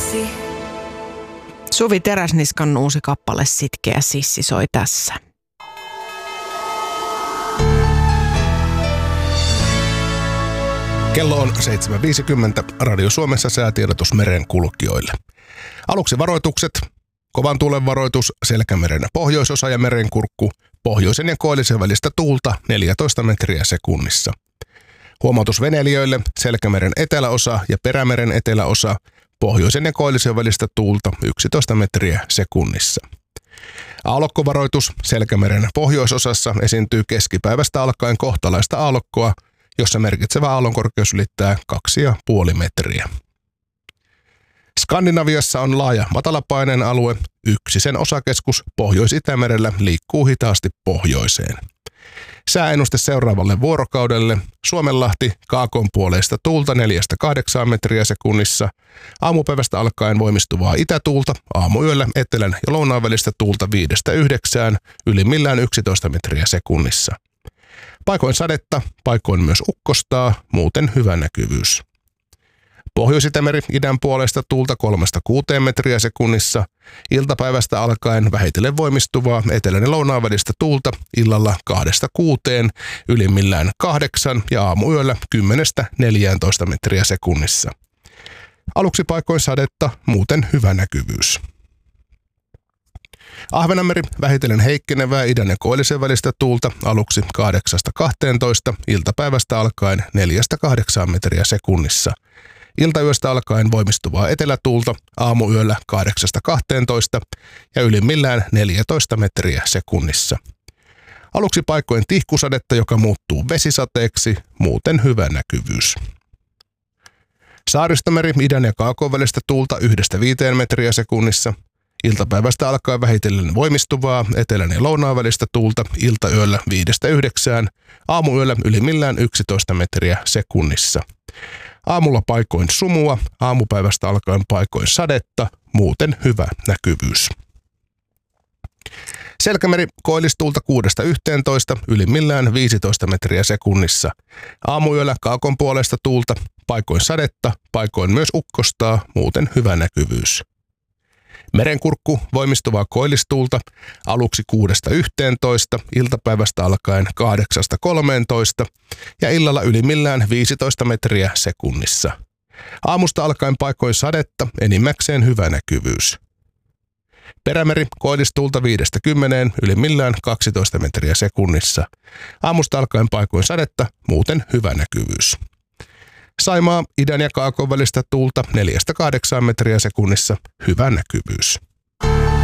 Suvi Teräsniskan uusi kappale Sitkeä sissi soi tässä. Kello on 7.50. Radio Suomessa säätiedotus merenkulkijoille. Aluksi varoitukset. Kovan tuulen varoitus, Selkämeren pohjoisosa ja merenkurkku, pohjoisen ja koillisen välistä tuulta 14 metriä sekunnissa. Huomautus veneilijöille, Selkämeren eteläosa ja Perämeren eteläosa, pohjoisen ja koillisen välistä tuulta 11 metriä sekunnissa. Aallokkovaroitus, Selkämeren pohjoisosassa esiintyy keskipäivästä alkaen kohtalaista aallokkoa, jossa merkitsevä aallonkorkeus ylittää 2,5 metriä. Skandinaviassa on laaja matalapaineen alue, sen osakeskus Pohjois-Itämerellä liikkuu hitaasti pohjoiseen. Sääennuste seuraavalle vuorokaudelle, Suomenlahti kaakonpuoleista tuulta 4-8 metriä sekunnissa, aamupäivästä alkaen voimistuvaa itätuulta, aamuyöllä etelän ja lounaan välistä tuulta 5-9, ylimmillään 11 metriä sekunnissa. Paikoin sadetta, paikoin myös ukkostaa, muuten hyvä näkyvyys. Pohjois-Itämeri idän puolesta tuulta 3-6 metriä sekunnissa, iltapäivästä alkaen vähitellen voimistuvaa etelän ja lounaan välistä tuulta illalla 2-6, ylimmillään 8 ja aamuyöllä 10-14 metriä sekunnissa. Aluksi paikoin sadetta, muuten hyvä näkyvyys. Ahvenanmeri vähitellen heikkenevää idän ja koillisen välistä tuulta aluksi 8-12, iltapäivästä alkaen 4-8 metriä sekunnissa. Iltayöstä alkaen voimistuvaa etelätuulta aamuyöllä 8-12 ja ylimmillään 14 metriä sekunnissa. Aluksi paikoin tihkusadetta, joka muuttuu vesisateeksi, muuten hyvä näkyvyys. Saaristomeri idän ja kaakon välistä tuulta 1-5 metriä sekunnissa. Iltapäivästä alkaen vähitellen voimistuvaa etelän ja lounaan välistä tuulta iltayöllä 5-9, aamuyöllä ylimmillään 11 metriä sekunnissa. Aamulla paikoin sumua, aamupäivästä alkaen paikoin sadetta, muuten hyvä näkyvyys. Selkämeri koillistuulta 6-11, ylimmillään 15 metriä sekunnissa. Aamuyöllä kaakon puolesta tuulta, paikoin sadetta, paikoin myös ukkostaa, muuten hyvä näkyvyys. Merenkurkku voimistuvaa koillistuulta aluksi 6-11, iltapäivästä alkaen 8-13 ja illalla ylimmillään 15 metriä sekunnissa. Aamusta alkaen paikoin sadetta, enimmäkseen hyvä näkyvyys. Perämeri koillistuulta 5-10, ylimmillään 12 metriä sekunnissa. Aamusta alkaen paikoin sadetta, muuten hyvä näkyvyys. Saimaa idän ja kaakon välistä tuulta 4-8 metriä sekunnissa, hyvä näkyvyys.